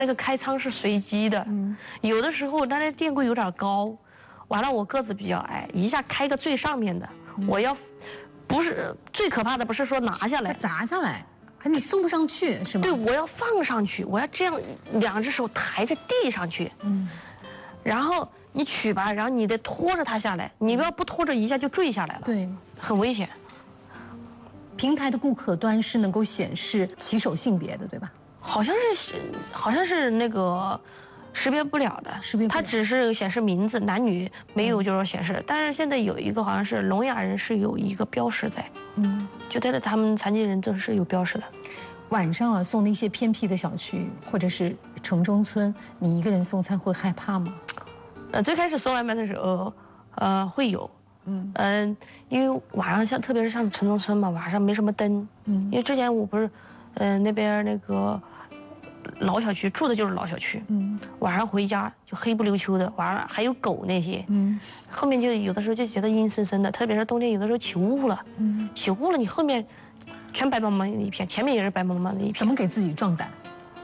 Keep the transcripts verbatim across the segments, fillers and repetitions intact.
那个开仓是随机的，嗯，有的时候那那电柜有点高，完了我个子比较矮，一下开个最上面的，嗯、我要不是最可怕的不是说拿下来， 砸下来，你送不上去是吗？ 对，我要放上去，我要这样两只手抬着递上去，嗯，然后你取吧，然后你得拖着它下来，你要不拖着一下就坠下来了， 对， 很危险。 平台的顾客端是能够显示骑手性别的，对吧？ 好像是，好像是那个识别不了的， 识别不了， 它只是显示名字，男女没有就是显示。嗯、但是现在有一个好像是聋哑人是有一个标识在，嗯，就带着他们残疾人都是有标识的。 晚上啊，送那些偏僻的小区或者是城中村，你一个人送餐会害怕吗？ 呃，最开始送外卖的时候，呃，会有。嗯嗯、呃，因为晚上像特别是像城中村嘛，晚上没什么灯。嗯，因为之前我不是，呃，那边那个老小区住的就是老小区。嗯，晚上回家就黑不溜秋的，晚上还有狗那些。嗯，后面就有的时候就觉得阴森森的，特别是冬天有的时候起雾了。嗯，起雾了你后面全白茫茫的一片，前面也是白茫茫的一片。 怎么给自己壮胆？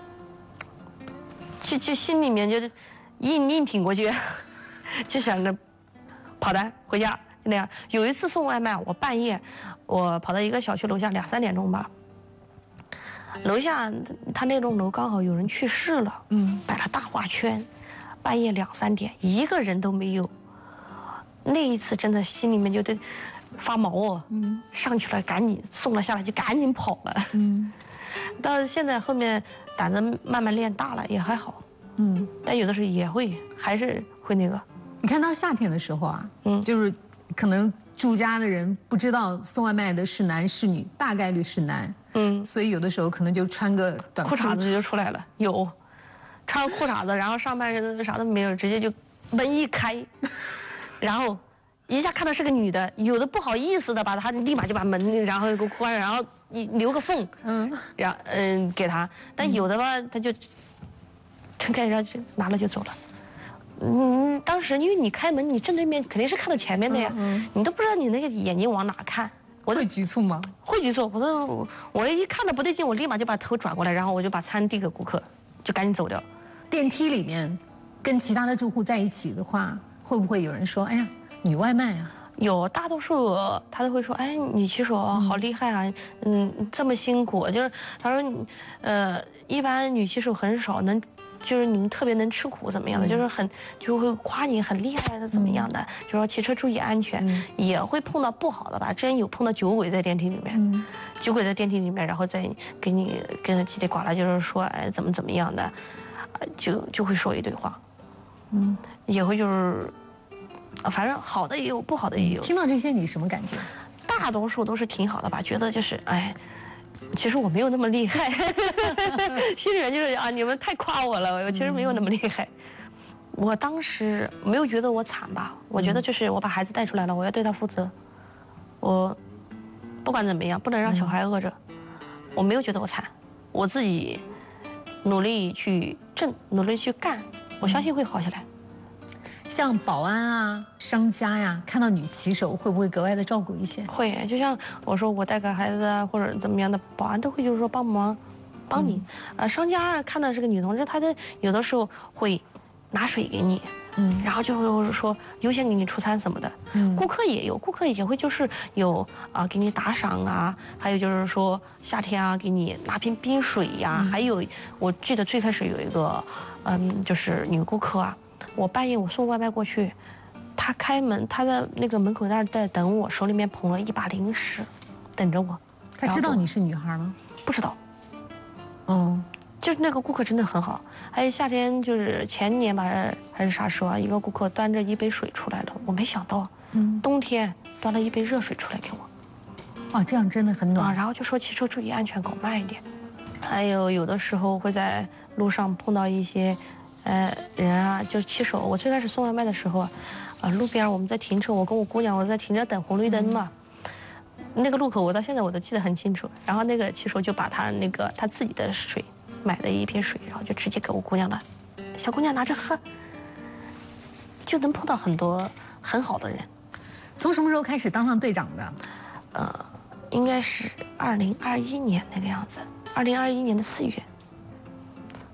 就就心里面就是硬硬挺过去，就想着跑单回家。那样有一次送外卖，我半夜我跑到一个小区楼下两三点钟吧，楼下他那栋楼刚好有人去世了，嗯，摆了大花圈，半夜两三点一个人都没有。那一次真的心里面就得发毛哦，嗯，上去了赶紧送了下来就赶紧跑了，嗯，到现在后面胆子慢慢练大了也还好，嗯，但有的时候也会还是会那个。 你看到夏天的时候啊，嗯，就是。可能住家的人不知道送外卖的是男是女，大概率是男，嗯，所以有的时候可能就穿个短裤衩子就出来了，有，穿个裤衩子，然后上半身啥都没有，直接就门一开，然后一下看到是个女的，有的不好意思的吧，他立马就把门然后给我关上，然后留个缝，嗯，然嗯给他，但有的吧他就撑开然后就拿了就走了。嗯，当时因为你开门，你正对面肯定是看到前面的呀，嗯嗯、你都不知道你那个眼睛往哪看。 我会局促吗？ 会局促，我都我一看到不对劲，我立马就把头转过来，然后我就把餐递给顾客，就赶紧走掉。 电梯里面跟其他的住户在一起的话，会不会有人说：“哎呀，女外卖啊？” 有，大多数他都会说：“哎，女骑手好厉害啊，嗯，这么辛苦。”就是他说，呃，一般女骑手很少能。就是你们特别能吃苦怎么样的，嗯、就是很就会夸你很厉害的怎么样的，嗯、就说骑车注意安全，嗯、也会碰到不好的吧。之前有碰到酒鬼在电梯里面，嗯、酒鬼在电梯里面，然后再给你跟他叽里呱啦，就是说哎怎么怎么样的，就就会说一堆话，嗯，也会就是，反正好的也有，不好的也有。 听到这些你什么感觉？ 大多数都是挺好的吧，觉得就是哎。其实我没有那么厉害，心里面就是啊，你们太夸我了，我其实没有那么厉害。我当时没有觉得我惨吧，我觉得就是我把孩子带出来了，我要对他负责。我不管怎么样，不能让小孩饿着。我没有觉得我惨，我自己努力去挣，努力去干，我相信会好起来。 像保安啊、商家呀，看到女骑手会不会格外的照顾一些？ 会，就像我说我带个孩子啊，或者怎么样的，保安都会就是说帮忙，帮你。嗯、呃，商家看到是个女同志，他的有的时候会拿水给你，嗯，然后就是说优先给你出餐什么的。嗯，顾客也有，顾客也会就是有啊、呃、给你打赏啊，还有就是说夏天啊给你拿瓶冰水呀、啊，嗯、还有我记得最开始有一个嗯就是女顾客啊。我半夜我送外卖过去，他开门，他在那个门口那儿在等我，手里面捧了一把零食，等着我。 他知道你是女孩吗？ 不知道。嗯，就是那个顾客真的很好。还有夏天就是前年吧，还是啥时候啊？一个顾客端着一杯水出来了，我没想到，嗯，冬天端了一杯热水出来给我。 哇，这样真的很暖。 啊，然后就说骑车注意安全，搞慢一点。还有有的时候会在路上碰到一些。呃，人啊，就是骑手。我最开始送外卖的时候啊，啊，路边我们在停车，我跟我姑娘我在停着等红绿灯嘛。嗯、那个路口我到现在我都记得很清楚。然后那个骑手就把他那个他自己的水买的一瓶水，然后就直接给我姑娘了。小姑娘拿着喝，就能碰到很多很好的人。 从什么时候开始当上队长的？ 呃，应该是二零二一年那个样子，二零二一年的四月。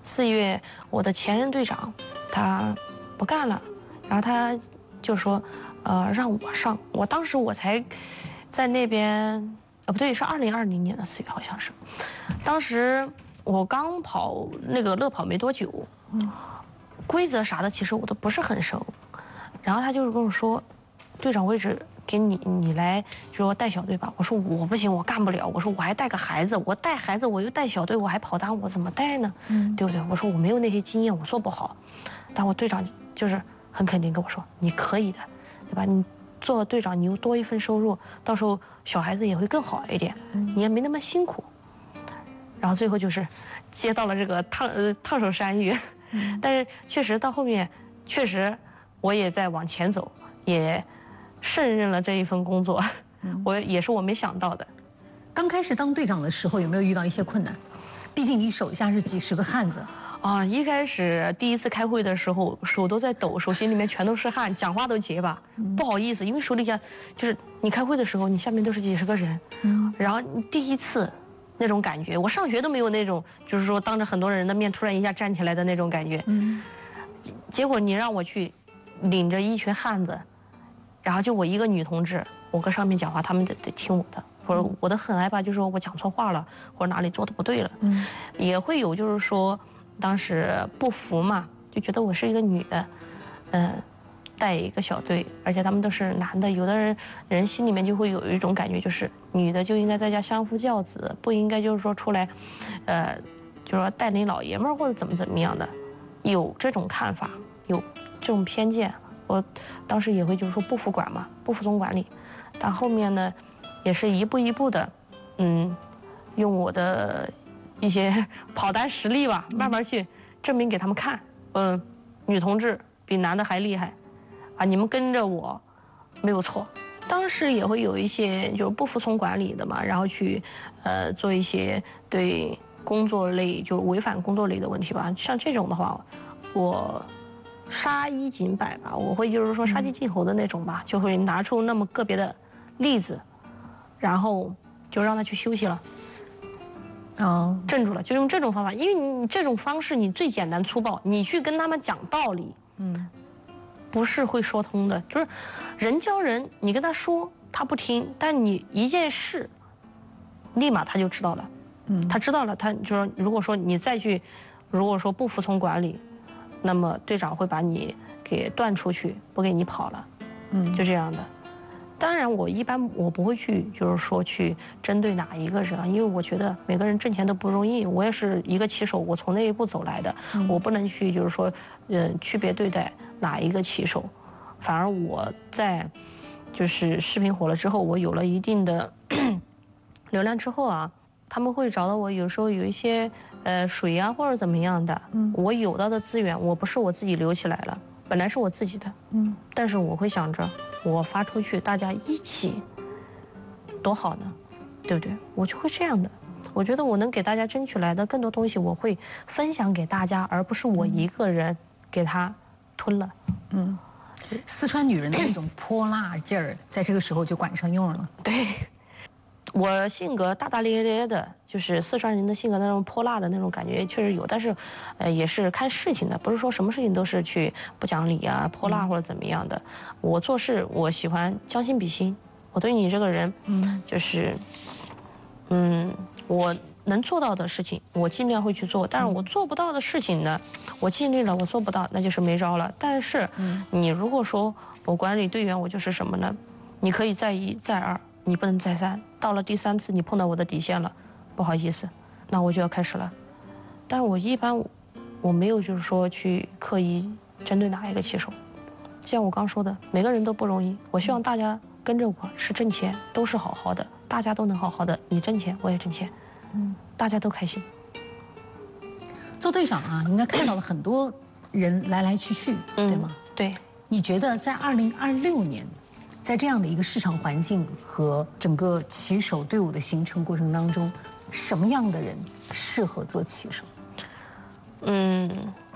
四月我的前任队长他不干了，然后他就说，呃，让我上。我当时我才在那边，呃，不对，是二零二零年的四月好像是，当时我刚跑那个乐跑没多久，嗯，规则啥的其实我都不是很熟，然后他就是跟我说，队长位置给你，你来就说带小队吧。我说我不行，我干不了。我说我还带个孩子，我带孩子我又带小队，我还跑单，我怎么带呢？嗯，对不对？我说我没有那些经验，我做不好。但我队长就是很肯定跟我说，你可以的，对吧？你做队长，你又多一份收入，到时候小孩子也会更好一点，你也没那么辛苦。然后最后就是接到了这个烫呃烫手山芋，但是确实到后面，确实我也在往前走，也胜任了这一份工作，我也是我没想到的。 刚开始当队长的时候，有没有遇到一些困难？毕竟你手下是几十个汉子。 啊，一开始第一次开会的时候，手都在抖，手心里面全都是汗，讲话都结巴，不好意思，因为手里下就是你开会的时候，你下面都是几十个人，嗯，然后你第一次那种感觉，我上学都没有那种，就是说当着很多人的面突然一下站起来的那种感觉，嗯，结果你让我去领着一群汉子，然后就我一个女同志，我搁上面讲话，他们得得听我的。或者我的很害怕，就是说我讲错话了，或者哪里做的不对了，嗯，也会有就是说当时不服嘛，就觉得我是一个女的，嗯，带一个小队，而且他们都是男的，有的人人心里面就会有一种感觉，就是女的就应该在家相夫教子，不应该就是说出来，呃，就是说带领老爷们儿或者怎么怎么样的，有这种看法，有这种偏见，我当时也会就是说不服管嘛，不服从管理，但后面呢。也是一步一步的，嗯，用我的一些跑单实力吧，慢慢去证明给他们看，嗯，女同志比男的还厉害，啊，你们跟着我没有错。当时也会有一些就是不服从管理的嘛，然后去呃做一些对工作类就是违反工作类的问题吧。像这种的话，我杀一儆百吧，我会就是说杀鸡儆猴的那种吧，就会拿出那么个别的例子。然后就让他去休息了，哦，镇住了，就用这种方法，因为你这种方式你最简单粗暴，你去跟他们讲道理，嗯，不是会说通的，就是人教人，你跟他说他不听，但你一件事，立马他就知道了，嗯，他知道了，他就说如果说你再去，如果说不服从管理，那么队长会把你给断出去，不给你跑了，嗯，就这样的。当然，我一般我不会去，就是说去针对哪一个人啊，因为我觉得每个人挣钱都不容易。我也是一个骑手，我从那一步走来的，嗯、我不能去就是说，呃，区别对待哪一个骑手。反而我在就是视频火了之后，我有了一定的流量之后啊，他们会找到我，有时候有一些呃水啊或者怎么样的，嗯、我有到的资源，我不是我自己留起来了。本来是我自己的，嗯，但是我会想着，我发出去，大家一起，多好呢，对不对？我就会这样的。我觉得我能给大家争取来的更多东西，我会分享给大家，而不是我一个人给他吞了。嗯， 四川女人的那种泼辣劲儿，在这个时候就管上用了。 对。我性格大大咧咧的，就是四川人的性格那种泼辣的那种感觉确实有，但是，呃，也是看事情的，不是说什么事情都是去不讲理啊、泼辣或者怎么样的。我做事我喜欢将心比心，我对你这个人，嗯，就是，嗯，我能做到的事情我尽量会去做，但是我做不到的事情呢，我尽力了，我做不到那就是没招了。但是，你如果说我管理队员，我就是什么呢？你可以再一再二。你不能再三，到了第三次你碰到我的底线了，不好意思，那我就要开始了。但是我一般我没有就是说去刻意针对哪一个骑手，就像我刚说的，每个人都不容易。我希望大家跟着我是挣钱，都是好好的，大家都能好好的，你挣钱我也挣钱，嗯，大家都开心。 做队长啊，应该看到了很多人来来去去，嗯、对吗？ 对。 你觉得在二零二六年？在这样的一个市场环境和整个骑手队伍的形成过程当中，什么样的人适合做骑手？ 嗯，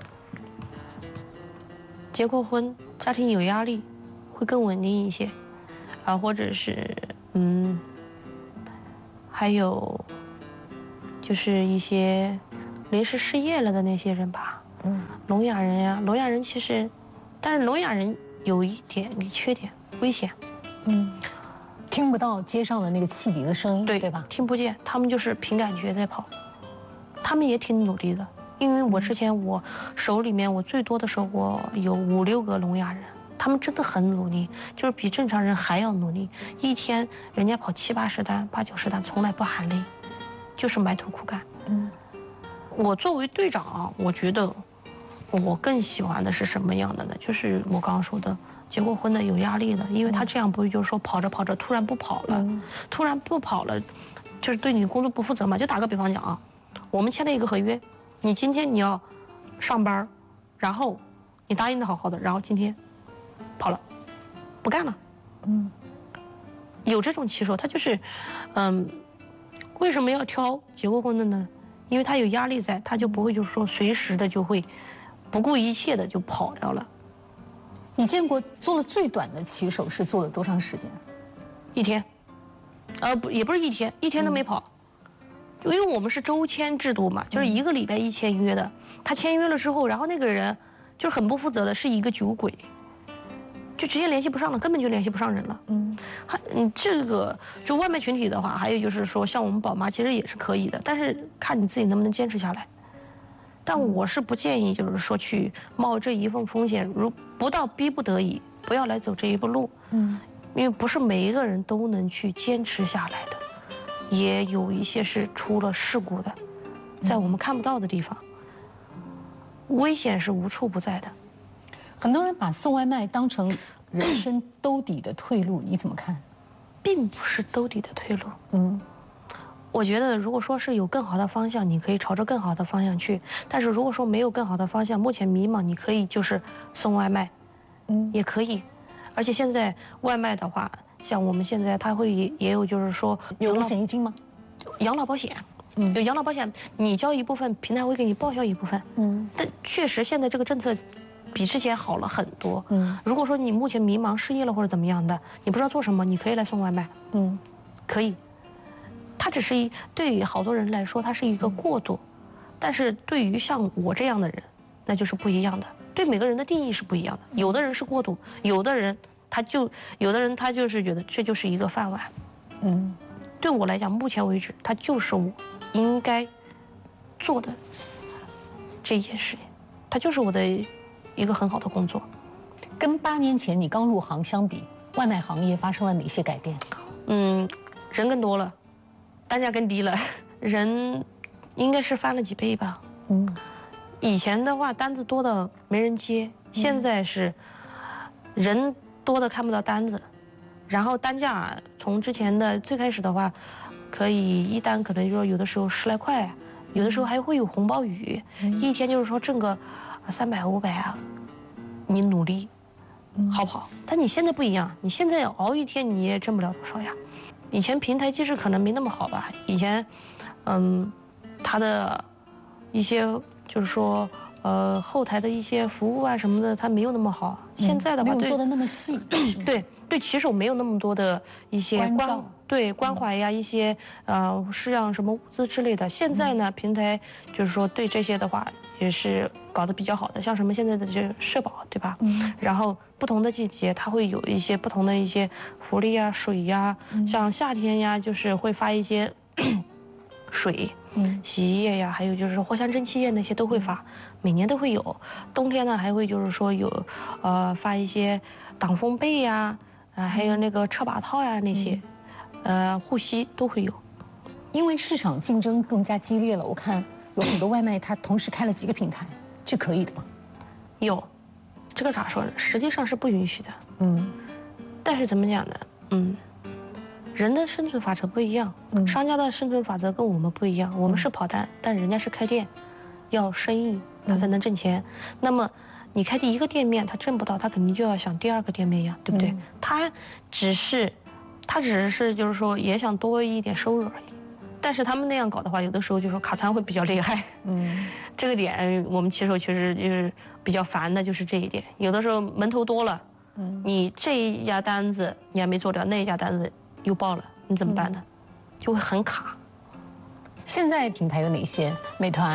结过婚，家庭有压力，会更稳定一些，啊，或者是嗯，还有就是一些临时失业了的那些人吧。嗯，聋哑人呀，聋哑人其实，但是聋哑人有一点一个缺点，危险。 嗯，听不到街上的那个汽笛的声音， 对对吧？ 听不见，他们就是凭感觉在跑。他们也挺努力的，因为我之前我手里面我最多的时候我有五六个聋哑人，他们真的很努力，就是比正常人还要努力。一天人家跑七八十单、八九十单，从来不喊累，就是埋头苦干。嗯，我作为队长，我觉得我更喜欢的是什么样的呢？就是我刚刚说的，结过婚的有压力的，因为他这样不会就是说跑着跑着突然不跑了，突然不跑了，就是对你工作不负责嘛。就打个比方讲啊，我们签了一个合约，你今天你要上班，然后你答应的好好的，然后今天跑了，不干了，嗯，有这种骑手，他就是，嗯，为什么要挑结过婚的呢？因为他有压力在，他就不会就是说随时的就会不顾一切的就跑掉了。 你见过做了最短的骑手是做了多长时间？ 一天，呃不也不是一天，一天都没跑，因为我们是周签制度嘛，就是一个礼拜一签约的。他签约了之后，然后那个人就很不负责的，是一个酒鬼，就直接联系不上了，根本就联系不上人了。嗯，还嗯这个就外卖群体的话，还有就是说像我们宝妈其实也是可以的，但是看你自己能不能坚持下来。但我是不建议就是说去冒这一份风险，如不到逼不得已，不要来走这一步路。嗯，因为不是每一个人都能去坚持下来的，也有一些是出了事故的，在我们看不到的地方，危险是无处不在的。 很多人把送外卖当成人生兜底的退路，你怎么看？ 并不是兜底的退路。嗯，我觉得如果说是有更好的方向，你可以朝着更好的方向去。但是如果说没有更好的方向，目前迷茫，你可以就是送外卖，嗯，也可以。而且现在外卖的话，像我们现在它会也也有就是说有五险一金吗？ 养老保险。嗯，有养老保险，你交一部分，平台会给你报销一部分。嗯，但确实现在这个政策比之前好了很多。嗯，如果说你目前迷茫、失业了或者怎么样的，你不知道做什么，你可以来送外卖。嗯，可以。它只是一对于好多人来说，它是一个过渡，但是对于像我这样的人，那就是不一样的。对每个人的定义是不一样的。有的人是过渡，有的人他就有的人他就是觉得这就是一个饭碗。嗯，对我来讲，目前为止，它就是我应该做的这一件事情，它就是我的一个很好的工作。 跟八年前你刚入行相比，外卖行业发生了哪些改变？ 嗯，人更多了，单价更低了，人应该是翻了几倍吧。嗯，以前的话单子多的没人接，现在是人多的看不到单子，然后单价从之前的最开始的话，可以一单可能说有的时候十来块，有的时候还会有红包雨，一天就是说挣个三百五百啊，你努力好跑。但你现在不一样，你现在熬一天你也挣不了多少呀。以前平台机制可能没那么好吧，以前，嗯，它的一些就是说，呃，后台的一些服务啊什么的，它没有那么好。现在的话， 没有做的那么细， 对对，骑手没有那么多的一些关对关怀呀，一些呃式样什么物资之类的。现在呢，平台就是说对这些的话也是搞得比较好的，像什么现在的这社保，对吧？嗯。然后不同的季节，它会有一些不同的一些福利呀、水呀，像夏天呀，就是会发一些水。嗯，洗衣液呀，还有就是藿香正气液那些都会发，每年都会有。冬天呢，还会就是说有，呃，发一些挡风被呀，啊，还有那个车把套呀那些，呃，护膝都会有。 因为市场竞争更加激烈了，我看有很多外卖它同时开了几个平台，这可以的吗？ 有，这个咋说呢？实际上是不允许的。嗯，但是怎么讲呢？嗯。人的生存法则不一样，商家的生存法则跟我们不一样。我们是跑单，但人家是开店，要生意他才能挣钱。那么你开第一个店面，他挣不到，他肯定就要想第二个店面呀，对不对？他只是，他只是就是说也想多一点收入而已。但是他们那样搞的话，有的时候就说卡餐会比较厉害。嗯，这个点我们骑手确实就是比较烦的，就是这一点。有的时候门头多了，嗯，你这一家单子你还没做掉，那一家单子又爆了，你怎么办呢？就会很卡。 现在平台有哪些？美团、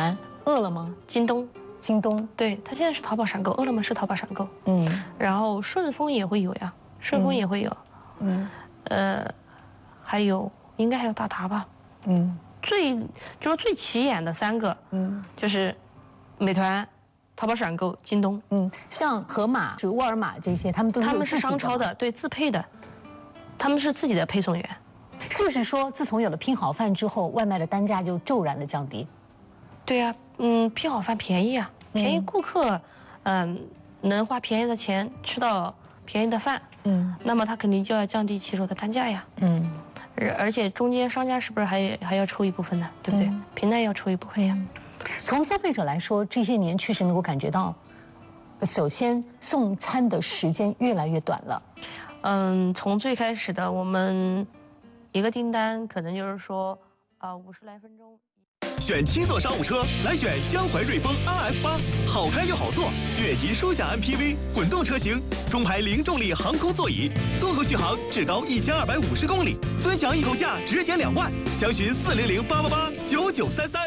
饿了么、 京东， 京东， 对，它现在是淘宝闪购，饿了么是淘宝闪购， 嗯， 然后顺丰也会有呀，顺丰也会有， 嗯， 呃，还有应该还有大达吧， 嗯， 最就是最起眼的三个， 嗯， 就是美团、淘宝闪购、京东， 嗯，像盒马、是沃尔玛这些，他们都是他们是有自己吗， 商超的，对，自配的，他们是自己的配送员。 是不是说自从有了拼好饭之后，外卖的单价就骤然的降低？ 对呀、嗯，拼好饭便宜啊，便宜顾客，嗯、能花便宜的钱吃到便宜的饭， 嗯那么他肯定就要降低骑手的单价呀。 嗯， 而而且中间商家是不是还还要抽一部分呢？对不对？平台要抽一部分呀。 从消费者来说，这些年确实能够感觉到，首先送餐的时间越来越短了。 嗯，从最开始的我们一个订单可能就是说啊五十来分钟。 选七座商务车，来选江淮瑞风 R S 八，好开又好坐，越级舒享 M P V 混动车型，中排零重力航空座椅，综合续航至高一千二百五十公里，尊享一口价直减两万，详询四零零八八八九九三三。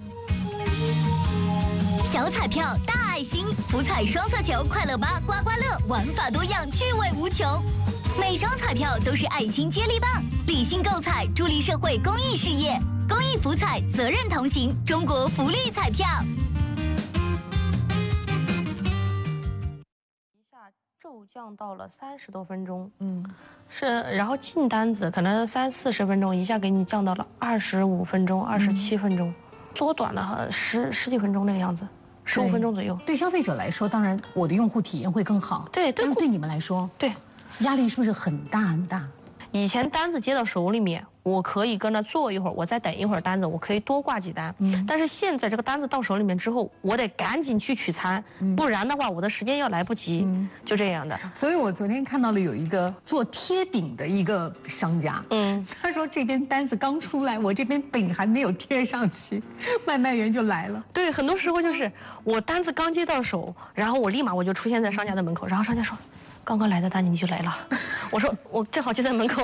小彩票大爱心，福彩双色球快乐吧刮刮乐，玩法多样，趣味无穷。每张彩票都是爱心接力棒，理性购彩，助力社会公益事业。公益福彩，责任同行，中国福利彩票。 一下骤降到了三十多分钟， 嗯， 是，然后进单子可能三四十分钟，一下给你降到了二十五分钟、二十七分钟，缩短了十十几分钟那个样子，十五分钟左右。 对消费者来说，当然我的用户体验会更好。 对对但是对你们来说， 对， 压力是不是很大很大？ 以前单子接到手里面，我可以跟着坐一会儿，我再等一会儿单子，我可以多挂几单。嗯，但是现在这个单子到手里面之后，我得赶紧去取餐，不然的话我的时间要来不及，就这样的。 所以我昨天看到了有一个做贴饼的一个商家， 嗯， 他说这边单子刚出来，我这边饼还没有贴上去，外卖员就来了。 对，很多时候就是我单子刚接到手，然后我立马我就出现在商家的门口，然后商家说，刚刚来的单你就来了，我说我正好就在门口。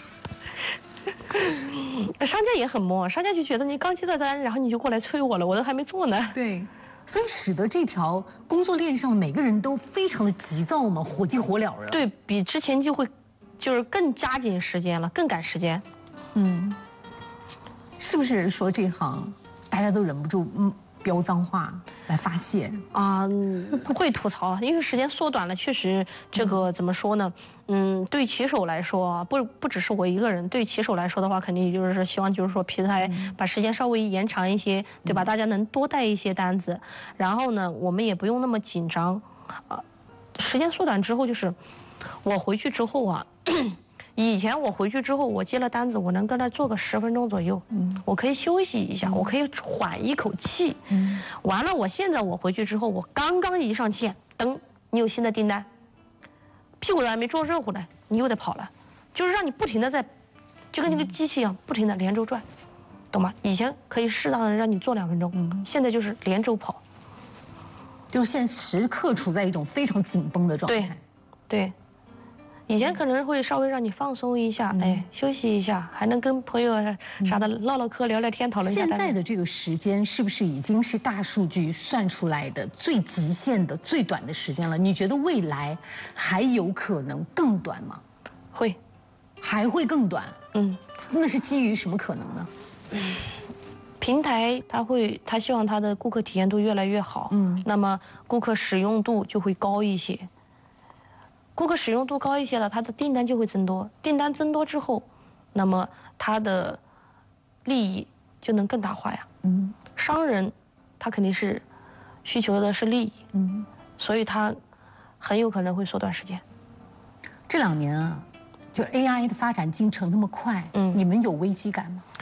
商家也很懵，商家就觉得你刚接到单，然后你就过来催我了，我都还没做呢。 对，所以使得这条工作链上每个人都非常的急躁嘛，火急火燎的。 对比之前就会，就是更加紧时间了，更赶时间。 嗯，是不是说这行大家都忍不住嗯飙脏话来发泄啊、嗯，会吐槽，因为时间缩短了，确实这个怎么说呢？嗯，对骑手来说，不不只是我一个人，对骑手来说的话，肯定就是希望就是说平台把时间稍微延长一些，对吧？大家能多带一些单子，然后呢，我们也不用那么紧张，啊，时间缩短之后，就是我回去之后啊。以前我回去之后，我接了单子，我能跟那坐个十分钟左右，嗯，我可以休息一下，嗯、我可以缓一口气，嗯，完了，我现在我回去之后，我刚刚一上线，噔，你有新的订单，屁股都还没坐热乎呢，你又得跑了，就是让你不停的在，就跟那个机器一样，不停的连轴转，懂吗？以前可以适当的让你坐两分钟，嗯，现在就是连轴跑， 就是现在时刻处在一种非常紧绷的状态， 对，对。以前可能会稍微让你放松一下，嗯、哎，休息一下，还能跟朋友啥的唠唠嗑、聊聊天、讨论一下。 现在的这个时间是不是已经是大数据算出来的最极限的、最短的时间了？你觉得未来还有可能更短吗？ 会， 还会更短？嗯，那是基于什么可能呢？ 嗯，平台它会，它希望它的顾客体验度越来越好，嗯，那么顾客使用度就会高一些。顾客使用度高一些了，他的订单就会增多。订单增多之后，那么他的利益就能更大化呀。嗯，商人他肯定是需求的是利益，嗯，所以他很有可能会缩短时间。 这两年啊，就 A I 的发展进程那么快，嗯，你们有危机感吗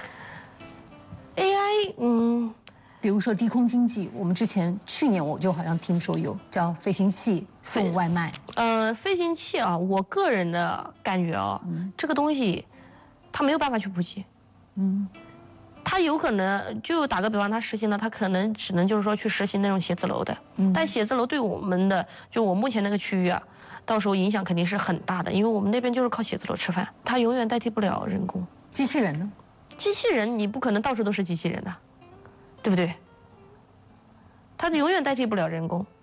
？A I， 嗯。 比如说低空经济，我们之前去年我就好像听说有叫飞行器送外卖。 呃，飞行器啊，我个人的感觉啊，嗯、这个东西它没有办法去普及。嗯，它有可能就打个比方，它实行了，它可能只能就是说去实行那种写字楼的。嗯，但写字楼对我们的就我目前那个区域啊，到时候影响肯定是很大的，因为我们那边就是靠写字楼吃饭，它永远代替不了人工。 机器人呢？ 机器人你不可能到处都是机器人的。对不对？ 它永远代替不了人工。